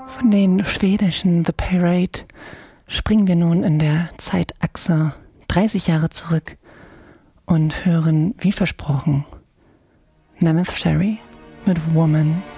Von den schwedischen The Parade springen wir nun in der Zeitachse 30 Jahre zurück und hören, wie versprochen, Neneth Cherry mit Woman.